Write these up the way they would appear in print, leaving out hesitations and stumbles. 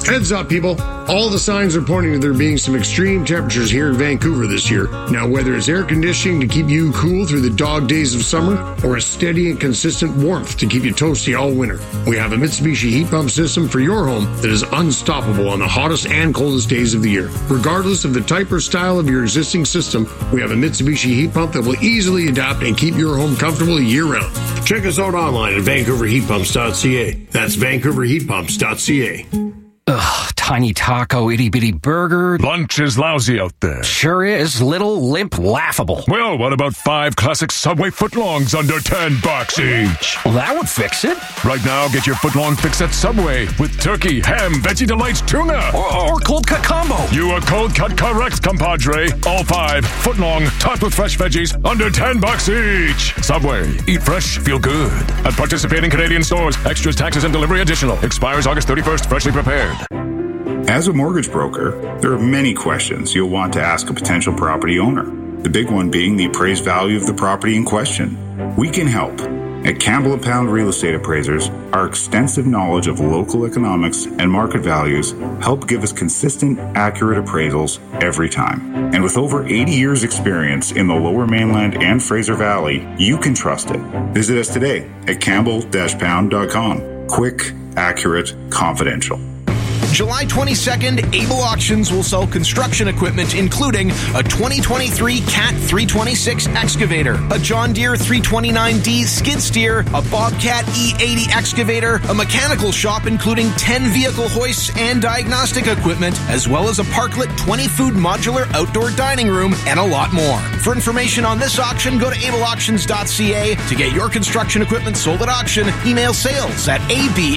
Heads up, people. All the signs are pointing to there being some extreme temperatures here in Vancouver this year. Now, whether it's air conditioning to keep you cool through the dog days of summer or a steady and consistent warmth to keep you toasty all winter, we have a Mitsubishi heat pump system for your home that is unstoppable on the hottest and coldest days of the year. Regardless of the type or style of your existing system, we have a Mitsubishi heat pump that will easily adapt and keep your home comfortable year-round. Check us out online at vancouverheatpumps.ca. That's vancouverheatpumps.ca. Ugh, tiny taco, itty-bitty burger. Lunch is lousy out there. Sure is. Little, limp, laughable. Well, what about 5 classic Subway footlongs under $10 each? Well, that would fix it. Right now, get your footlong fix at Subway with turkey, ham, Veggie Delights, tuna. Or cold cut combo. You are cold cut correct, compadre. All 5 footlong, topped with fresh veggies, under $10 each. Subway. Eat fresh, feel good. At participating Canadian stores. Extras, taxes, and delivery additional. Expires August 31st. Freshly prepared. As a mortgage broker, there are many questions you'll want to ask a potential property owner. The big one being the appraised value of the property in question. We can help. At Campbell & Pound Real Estate Appraisers, our extensive knowledge of local economics and market values help give us consistent, accurate appraisals every time. And with over 80 years experience in the Lower Mainland and Fraser Valley, you can trust it. Visit us today at campbell-pound.com. Quick, accurate, confidential. July 22nd, Able Auctions will sell construction equipment, including a 2023 Cat 326 excavator, a John Deere 329D skid steer, a Bobcat E80 excavator, a mechanical shop including 10 vehicle hoists and diagnostic equipment, as well as a Parklet 20-food modular outdoor dining room, and a lot more. For information on this auction, go to ableauctions.ca. To get your construction equipment sold at auction, email sales at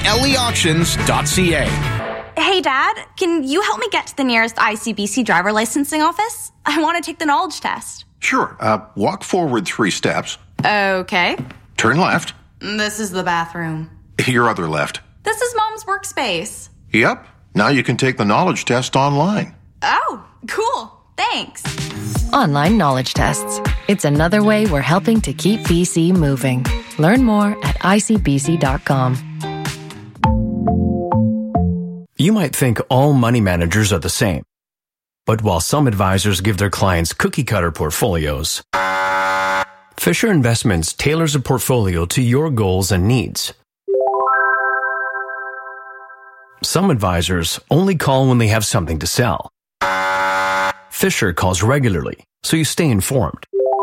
ableauctions.ca. Hey, Dad, can you help me get to the nearest ICBC driver licensing office? I want to take the knowledge test. Sure. Walk forward 3 steps. Okay. Turn left. This is the bathroom. Your other left. This is Mom's workspace. Yep. Now you can take the knowledge test online. Oh, cool. Thanks. Online knowledge tests. It's another way we're helping to keep BC moving. Learn more at icbc.com. You might think all money managers are the same. But while some advisors give their clients cookie-cutter portfolios, Fisher Investments tailors a portfolio to your goals and needs. Some advisors only call when they have something to sell. Fisher calls regularly, so you stay informed.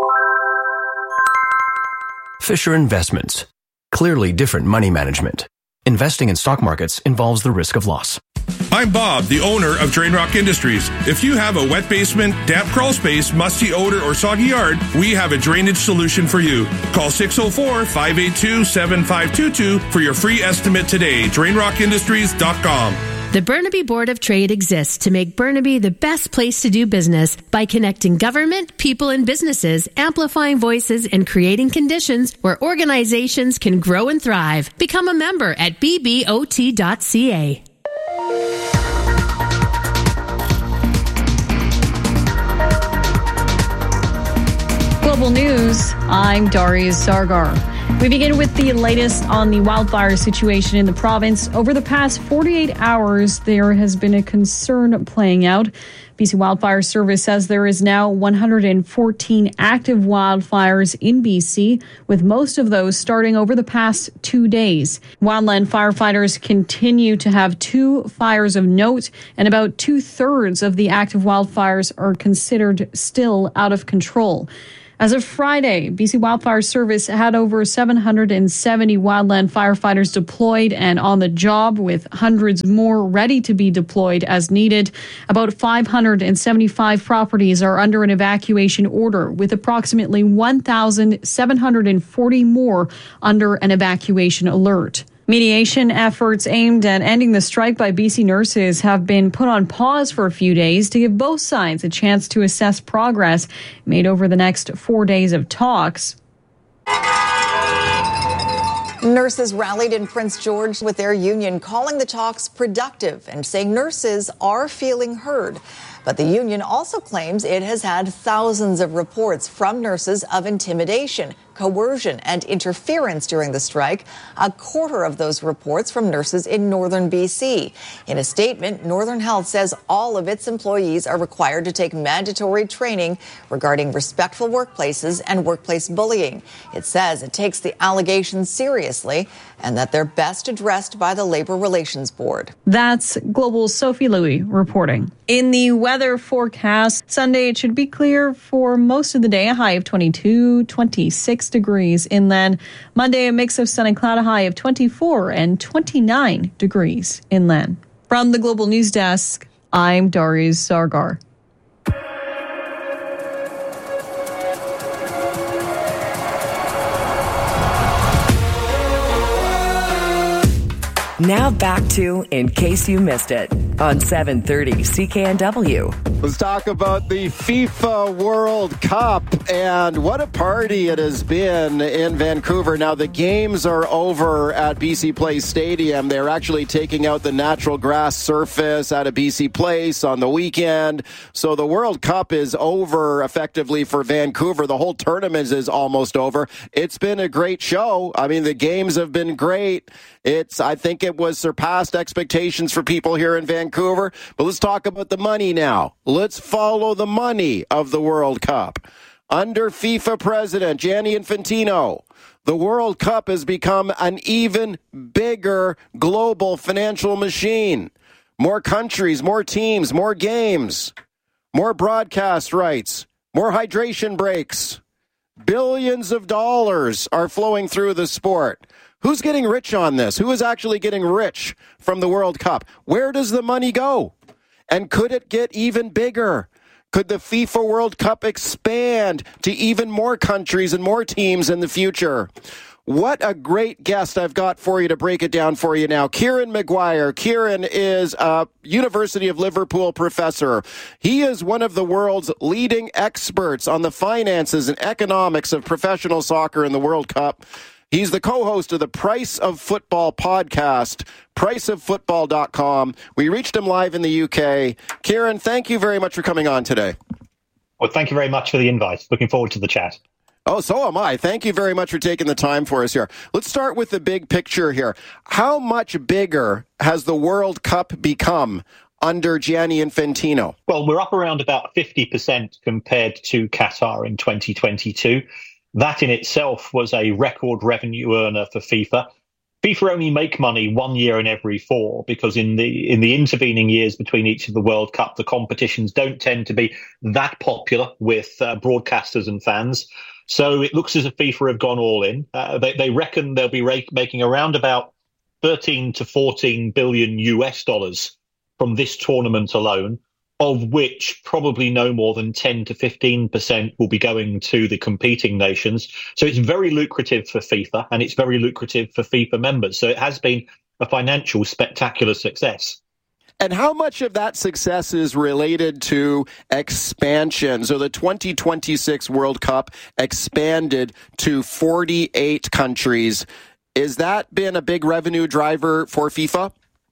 Fisher Investments. Clearly different money management. Investing in stock markets involves the risk of loss. I'm Bob, the owner of Drain Rock Industries. If you have a wet basement, damp crawl space, musty odor, or soggy yard, we have a drainage solution for you. Call 604-582-7522 for your free estimate today. DrainRockIndustries.com. The Burnaby Board of Trade exists to make Burnaby the best place to do business by connecting government, people, and businesses, amplifying voices, and creating conditions where organizations can grow and thrive. Become a member at bbot.ca. Global News, I'm Darius Sargar. We begin with the latest on the wildfire situation in the province. Over the past 48 hours, there has been a concern playing out. BC Wildfire Service says there is now 114 active wildfires in BC, with most of those starting over the past 2 days. Wildland firefighters continue to have 2 fires of note, and about 2/3 of the active wildfires are considered still out of control. As of Friday, BC Wildfire Service had over 770 wildland firefighters deployed and on the job, with hundreds more ready to be deployed as needed. About 575 properties are under an evacuation order, with approximately 1,740 more under an evacuation alert. Mediation efforts aimed at ending the strike by BC nurses have been put on pause for a few days to give both sides a chance to assess progress made over the next 4 days of talks. Nurses rallied in Prince George with their union, calling the talks productive and saying nurses are feeling heard. But the union also claims it has had thousands of reports from nurses of intimidation. coercion and interference during the strike, a quarter of those reports from nurses in northern BC. In a statement, Northern Health says all of its employees are required to take mandatory training regarding respectful workplaces and workplace bullying. It says it takes the allegations seriously and that they're best addressed by the Labor Relations Board. That's Global's Sophie Louis reporting. In the weather forecast, Sunday it should be clear for most of the day, a high of 22, 26 degrees inland. Monday, a mix of sun and cloud, a high of 24 and 29 degrees inland. From the Global News Desk, I'm Darius Sargar. Now back to In Case You Missed It on 730 CKNW. Let's talk about the FIFA World Cup and what a party it has been in Vancouver. Now, the games are over at BC Place Stadium. They're actually taking out the natural grass surface out of BC Place on the weekend. So the World Cup is over effectively for Vancouver. The whole tournament is almost over. It's been a great show. I mean, the games have been great. I think it was surpassed expectations for people here in Vancouver. But let's talk about the money now. Let's follow the money of the World Cup. Under FIFA president Gianni Infantino, the World Cup has become an even bigger global financial machine. More countries, more teams, more games, more broadcast rights, more hydration breaks. Billions of dollars are flowing through the sport. Who's getting rich on this? Who is actually getting rich from the World Cup? Where does the money go? And could it get even bigger? Could the FIFA World Cup expand to even more countries and more teams in the future? What a great guest I've got for you to break it down for you now. Kieran Maguire. Kieran is a University of Liverpool professor. He is one of the world's leading experts on the finances and economics of professional soccer in the World Cup. He's the co-host of the Price of Football podcast, priceoffootball.com. We reached him live in the UK. Kieran, thank you very much for coming on today. Well, thank you very much for the invite. Looking forward to the chat. Oh, so am I. Thank you very much for taking the time for us here. Let's start with the big picture here. How much bigger has the World Cup become under Gianni Infantino? Well, we're up around about 50% compared to Qatar in 2022. That in itself was a record revenue earner for FIFA. FIFA only make money 1 year in every 4 because in the intervening years between each of the World Cup, the competitions don't tend to be that popular with broadcasters and fans. So it looks as if FIFA have gone all in. They reckon they'll be making around about 13 to 14 billion US dollars from this tournament alone, of which probably no more than 10 to 15% will be going to the competing nations. So it's very lucrative for FIFA and it's very lucrative for FIFA members. So it has been a financial spectacular success. And how much of that success is related to expansion? So the 2026 World Cup expanded to 48 countries. Has that been a big revenue driver for FIFA?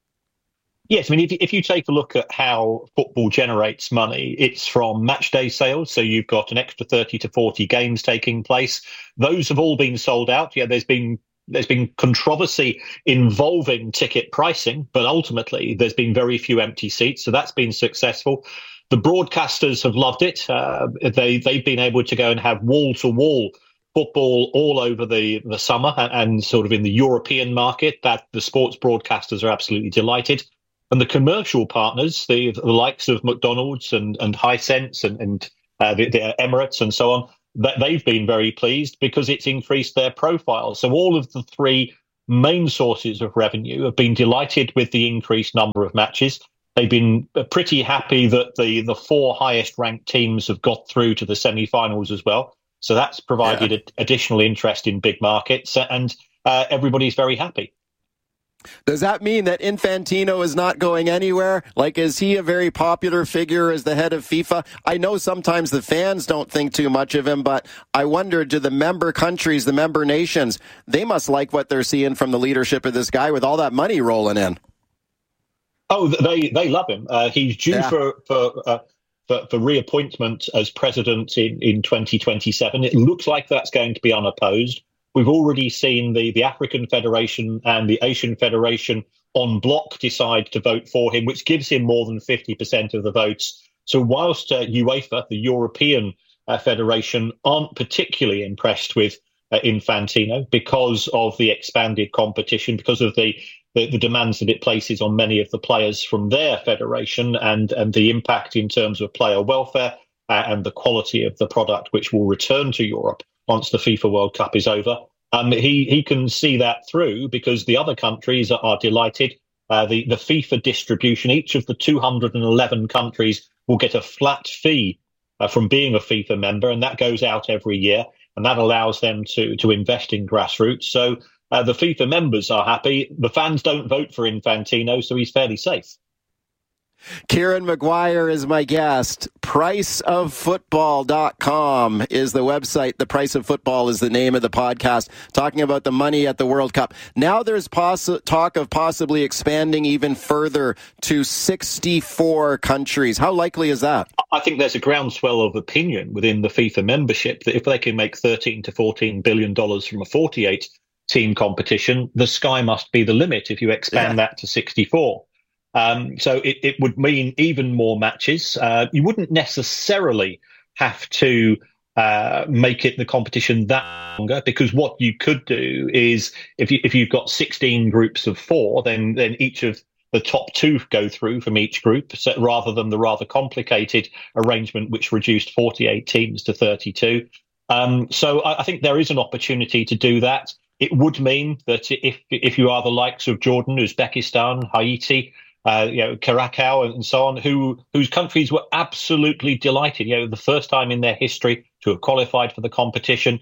Yes, I mean, if you take a look at how football generates money, it's from match day sales. So you've got an extra 30 to 40 games taking place. Those have all been sold out. Yeah, there's been controversy involving ticket pricing, but ultimately there's been very few empty seats. So that's been successful. The broadcasters have loved it. They've been able to go and have wall-to-wall football all over the summer and sort of in the European market. That the sports broadcasters are absolutely delighted. And the commercial partners, the likes of McDonald's and Hisense and the Emirates and so on, that they've been very pleased because it's increased their profile. So all of the three main sources of revenue have been delighted with the increased number of matches. They've been pretty happy that the 4 highest ranked teams have got through to the semi-finals as well. So that's provided additional interest in big markets and everybody's very happy. Does that mean that Infantino is not going anywhere? Like, is he a very popular figure as the head of FIFA? I know sometimes the fans don't think too much of him, but I wonder, do the member countries, the member nations, they must like what they're seeing from the leadership of this guy with all that money rolling in. Oh, they love him. He's due for for reappointment as president in 2027. It looks like that's going to be unopposed. We've already seen the African Federation and the Asian Federation en bloc decide to vote for him, which gives him more than 50% of the votes. So whilst UEFA, the European Federation, aren't particularly impressed with Infantino because of the expanded competition, because of the demands that it places on many of the players from their federation and the impact in terms of player welfare and the quality of the product which will return to Europe once the FIFA World Cup is over. He can see that through because the other countries are delighted. The FIFA distribution, each of the 211 countries will get a flat fee from being a FIFA member, and that goes out every year, and that allows them to invest in grassroots. So the FIFA members are happy. The fans don't vote for Infantino, so he's fairly safe. Kieran Maguire is my guest. Priceoffootball.com is the website. The Price of Football is the name of the podcast, talking about the money at the World Cup. Now there's talk of possibly expanding even further to 64 countries. How likely is that? I think there's a groundswell of opinion within the FIFA membership that if they can make $13 to $14 billion from a 48-team competition, the sky must be the limit if you expand that to 64. So it would mean even more matches. You wouldn't necessarily have to make it the competition that longer, because what you could do is if you've got 16 groups of 4, then each of the top 2 go through from each group, so rather than the rather complicated arrangement which reduced 48 teams to 32. So I think there is an opportunity to do that. It would mean that if you are the likes of Jordan, Uzbekistan, Haiti, Curacao and so on, whose countries were absolutely delighted, the first time in their history to have qualified for the competition.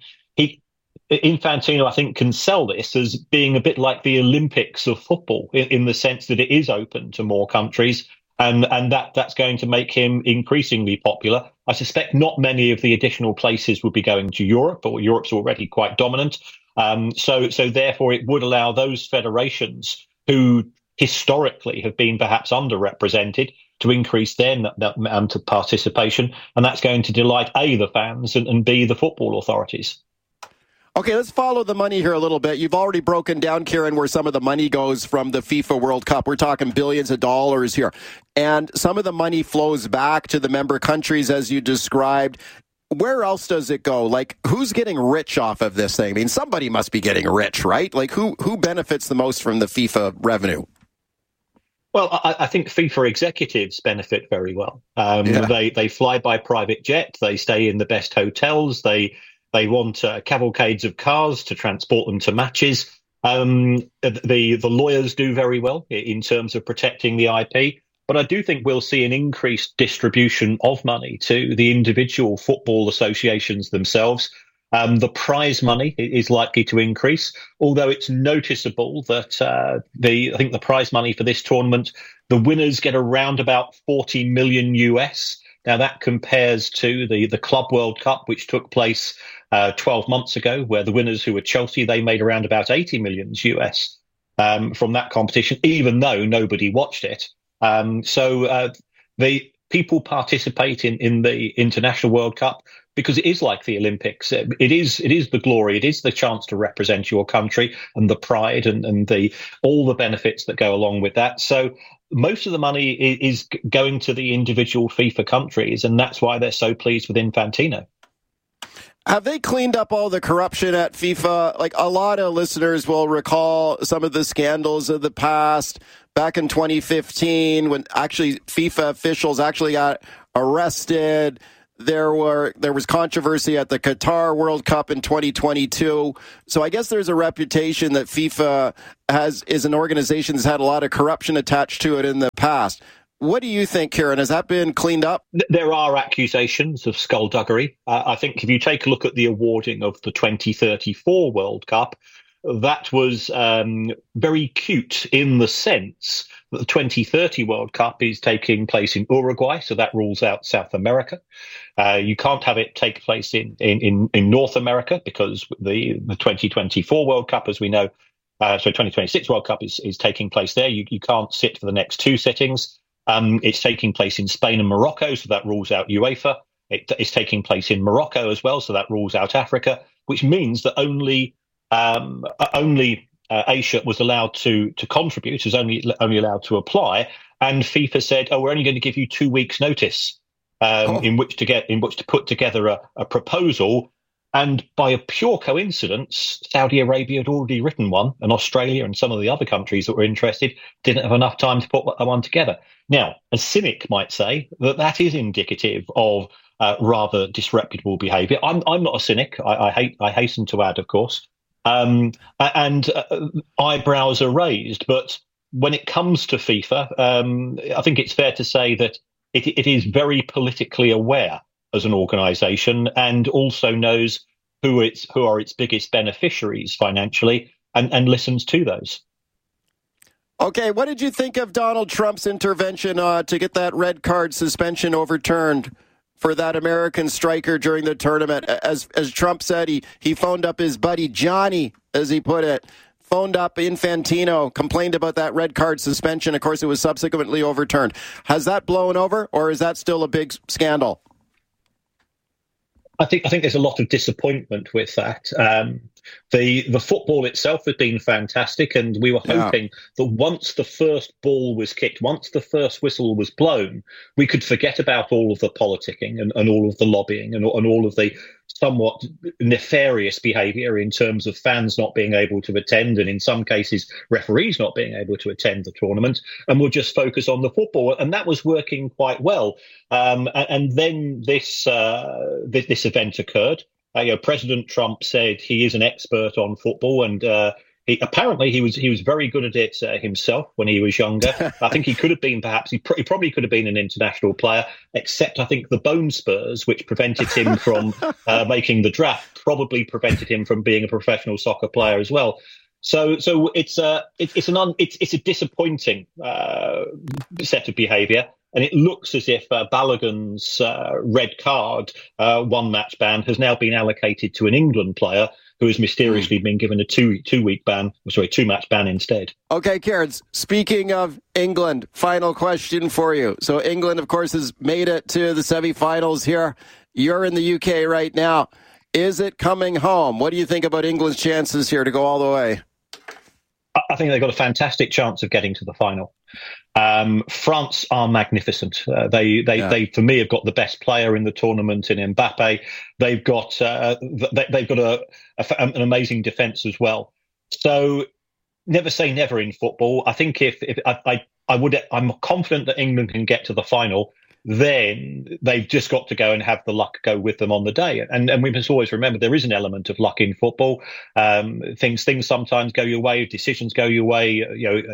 Infantino, I think, can sell this as being a bit like the Olympics of football in the sense that it is open to more countries, and that's going to make him increasingly popular. I suspect not many of the additional places will be going to Europe, or Europe's already quite dominant. So therefore it would allow those federations who historically have been perhaps underrepresented to increase their amount of participation, and that's going to delight A, the fans, and B, the football authorities. Okay, let's follow the money here a little bit. You've already broken down, Kieran, where some of the money goes from the FIFA World Cup. We're talking billions of dollars here. And some of the money flows back to the member countries, as you described. Where else does it go? Like, who's getting rich off of this thing? I mean, somebody must be getting rich, right? Like, who benefits the most from the FIFA revenue? Well, I think FIFA executives benefit very well. They fly by private jet. They stay in the best hotels. They want cavalcades of cars to transport them to matches. The lawyers do very well in terms of protecting the IP. But I do think we'll see an increased distribution of money to the individual football associations themselves. The prize money is likely to increase, although it's noticeable that I think the prize money for this tournament, the winners get around about $40 million US. Now that compares to the Club World Cup, which took place 12 months ago, where the winners, who were Chelsea, they made around about $80 million US from that competition, even though nobody watched it. So the people participate in the International World Cup because it is like the Olympics. It is the glory. It is the chance to represent your country and the pride and all the benefits that go along with that. So most of the money is going to the individual FIFA countries, and that's why they're so pleased with Infantino. Have they cleaned up all the corruption at FIFA? Like, a lot of listeners will recall some of the scandals of the past. Back in 2015, when actually FIFA officials actually got arrested, there was controversy at the Qatar World Cup in 2022. So I guess there's a reputation that FIFA is an organization that's had a lot of corruption attached to it in the past. What do you think, Kieran? Has that been cleaned up? There are accusations of skullduggery. I think if you take a look at the awarding of the 2034 World Cup, that was very cute in the sense that the 2030 World Cup is taking place in Uruguay, so that rules out South America. You can't have it take place in North America because the 2024 World Cup, as we know, 2026 World Cup is taking place there. You can't sit for the next 2 sittings. It's taking place in Spain and Morocco, so that rules out UEFA. It's taking place in Morocco as well, so that rules out Africa, which means that only Asia was allowed to contribute, was only allowed to apply, and FIFA said, we're only going to give you 2 weeks' notice in which to put together a proposal. And by a pure coincidence, Saudi Arabia had already written one, and Australia and some of the other countries that were interested didn't have enough time to put one together. Now, a cynic might say that is indicative of rather disreputable behaviour. I'm not a cynic. I hasten to add, of course, and eyebrows are raised. But when it comes to FIFA, I think it's fair to say that it is very politically aware as an organisation, and also knows who are its biggest beneficiaries financially, and listens to those. Okay, what did you think of Donald Trump's intervention to get that red card suspension overturned for that American striker during the tournament? As Trump said, he phoned up his buddy Johnny, as he put it, phoned up Infantino, complained about that red card suspension. Of course, it was subsequently overturned. Has that blown over, or is that still a big scandal? I think there's a lot of disappointment with that. The football itself has been fantastic, and we were hoping that once the first ball was kicked, once the first whistle was blown, we could forget about all of the politicking and all of the lobbying and all of the somewhat nefarious behaviour in terms of fans not being able to attend, and in some cases referees not being able to attend the tournament, and we'll just focus on the football. And that was working quite well. And then this event occurred. President Trump said he is an expert on football, and he was very good at it himself when he was younger. I think he could have been he probably could have been an international player, except I think the bone spurs, which prevented him from making the draft, probably prevented him from being a professional soccer player as well. So it's a disappointing set of behaviour. And it looks as if Balogun's red card, one-match ban, has now been allocated to an England player who has mysteriously been given a two-match ban instead. Okay, Kieran, speaking of England, final question for you. So England, of course, has made it to the semi-finals here. You're in the UK right now. Is it coming home? What do you think about England's chances here to go all the way? I think they've got a fantastic chance of getting to the final. France are magnificent. They for me have got the best player in the tournament in Mbappe. They've got an amazing defence as well. So never say never in football. I think I'm confident that England can get to the final. Then they've just got to go and have the luck go with them on the day. And we must always remember there is an element of luck in football. Things sometimes go your way, decisions go your way.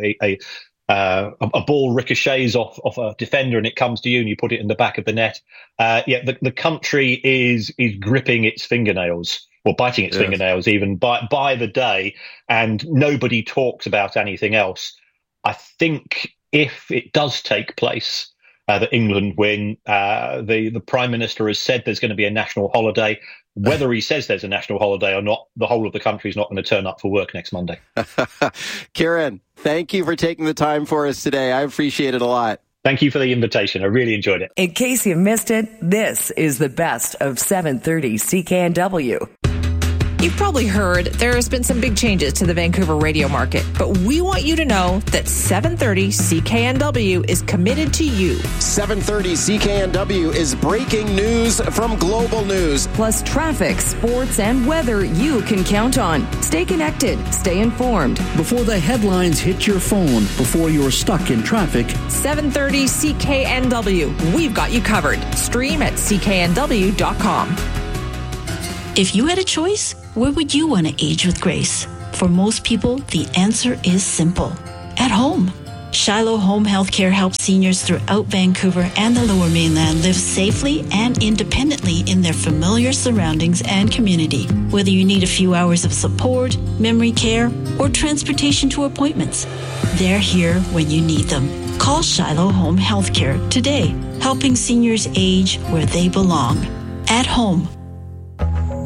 A ball ricochets off a defender and it comes to you and you put it in the back of the net. The country is gripping its fingernails, or biting its fingernails even by the day, and nobody talks about anything else. I think if it does take place, that England win, the Prime Minister has said there's going to be a national holiday. Whether he says there's a national holiday or not, the whole of the country is not going to turn up for work next Monday. Kieran, thank you for taking the time for us today. I appreciate it a lot. Thank you for the invitation. I really enjoyed it. In case you missed it, this is the best of 730 CKNW. You've probably heard there's been some big changes to the Vancouver radio market, but we want you to know that 730 CKNW is committed to you. 730 CKNW is breaking news from Global News. Plus traffic, sports, and weather you can count on. Stay connected. Stay informed. Before the headlines hit your phone, before you're stuck in traffic. 730 CKNW. We've got you covered. Stream at cknw.com. If you had a choice, where would you want to age with grace? For most people, the answer is simple. At home. Shiloh Home Healthcare helps seniors throughout Vancouver and the Lower Mainland live safely and independently in their familiar surroundings and community. Whether you need a few hours of support, memory care, or transportation to appointments, they're here when you need them. Call Shiloh Home Healthcare today, helping seniors age where they belong. At home.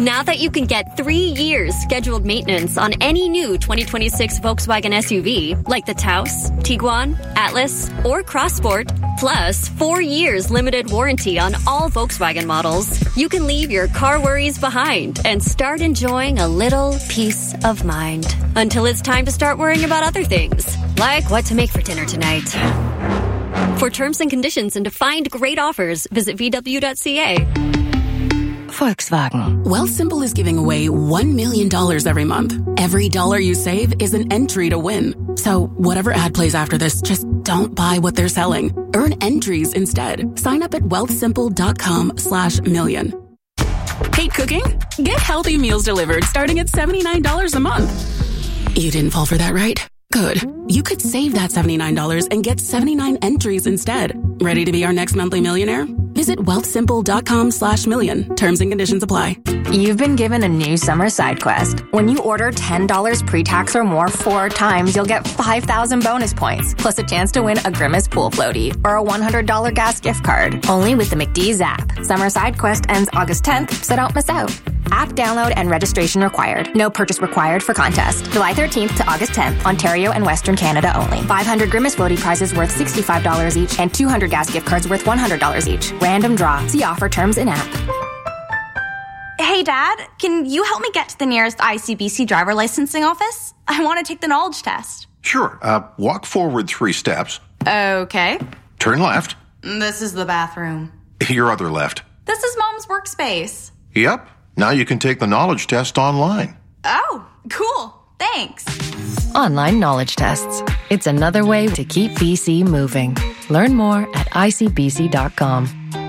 Now that you can get 3 years scheduled maintenance on any new 2026 Volkswagen SUV, like the Taos, Tiguan, Atlas, or Crossport, plus 4 years limited warranty on all Volkswagen models, you can leave your car worries behind and start enjoying a little peace of mind. Until it's time to start worrying about other things, like what to make for dinner tonight. For terms and conditions and to find great offers, visit VW.ca. Volkswagen. Wealthsimple is giving away $1 million every month. Every dollar you save is an entry to win. So whatever ad plays after this, just don't buy what they're selling. Earn entries instead. Sign up at wealthsimple.com/million. Hate cooking? Get healthy meals delivered starting at $79 a month. You didn't fall for that, right? Good. You could save that $79 and get 79 entries instead. Ready to be our next monthly millionaire? Visit wealthsimple.com/million. Terms and conditions apply. You've been given a new summer side quest. When you order $10 pre-tax or more 4 times, you'll get 5,000 bonus points, plus a chance to win a Grimace pool floaty or a $100 gas gift card. Only with the McDee's app. Summer side quest ends August 10th, so don't miss out. App download and registration required. No purchase required for contest. July 13th to August 10th, Ontario and Western Canada only. 500 Grimace floaty prizes worth $65 each and 200 gas gift cards worth $100 each. Random draw. See offer terms in app. Hey, Dad, can you help me get to the nearest ICBC driver licensing office? I want to take the knowledge test. Sure. Walk forward 3 steps. Okay. Turn left. This is the bathroom. Your other left. This is Mom's workspace. Yep. Now you can take the knowledge test online. Oh, cool. Thanks. Online knowledge tests. It's another way to keep BC moving. Learn more at icbc.com.